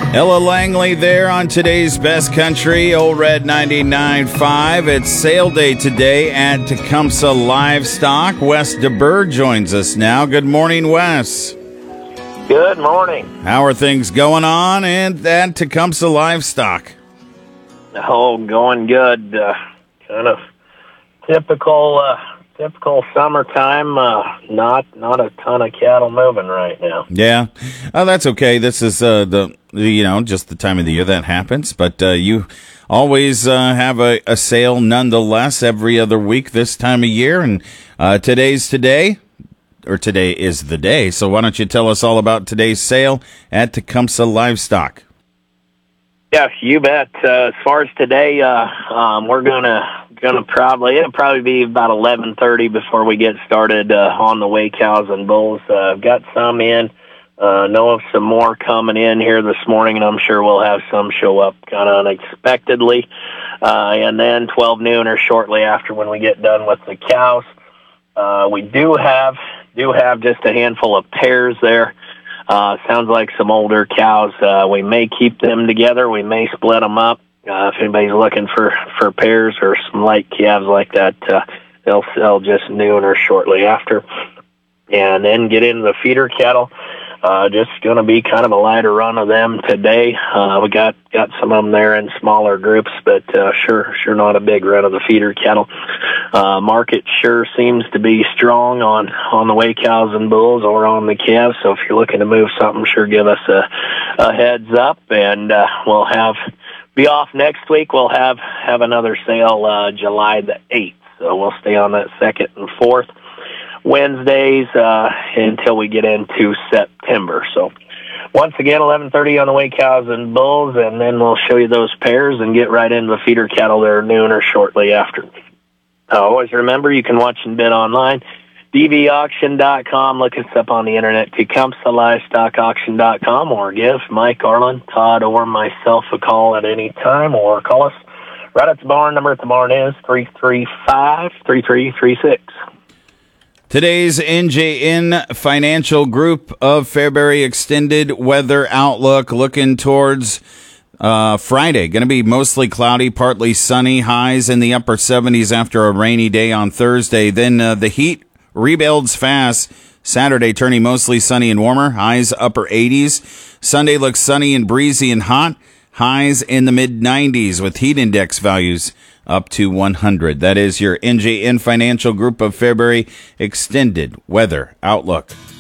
Ella Langley there on today's Best Country, Old Red 99.5. It's sale day today at Tecumseh Livestock. Wes DeBurr joins us now. Good morning, Wes. Good morning. How are things going on at Tecumseh Livestock? Oh, going good. Kind of typical summertime. Not a ton of cattle moving right now. Yeah, that's okay. This is just the time of the year that happens. But you always have a sale nonetheless every other week this time of year, and today is the day. So why don't you tell us all about today's sale at Tecumseh Livestock? Yes, you bet. As far as today, we're gonna it'll probably be about 11:30 before we get started on the weigh cows and bulls. I've got some in. Know of some more coming in here this morning, and I'm sure we'll have some show up kind of unexpectedly. And then 12 noon or shortly after, when we get done with the cows, we do have just a handful of pairs there. Sounds like some older cows. We may keep them together. We may split them up. If anybody's looking for pairs or some light calves like that, they'll sell just noon or shortly after. And then get into the feeder cattle. Just going to be kind of a lighter run of them today. We got some of them there in smaller groups, but sure not a big run of the feeder cattle. Market sure seems to be strong on the weigh cows and bulls or on the calves. So if you're looking to move something, sure give us a heads up, and we'll be off next week. We'll have another sale July the 8th. So we'll stay on that 2nd and 4th Wednesdays until we get into September. So once again, 11:30 on the weigh cows and bulls, and then we'll show you those pairs and get right into the feeder cattle there noon or shortly after. Always remember, you can watch and bid online, dvauction.com. Look us up on the internet, tecumsehlivestockauction.com, or give Mike, Arlen, Todd, or myself a call at any time, or call us right at the barn. Number at the barn is 335-3336. Today's NJN Financial Group of Fairbury Extended Weather Outlook, looking towards Friday. Going to be mostly cloudy, partly sunny, highs in the upper 70s after a rainy day on Thursday. Then the heat rebuilds fast. Saturday turning mostly sunny and warmer, highs upper 80s. Sunday looks sunny and breezy and hot, highs in the mid-90s with heat index values up to 100. That is your NJN Financial Group of Fairbury Extended Weather Outlook.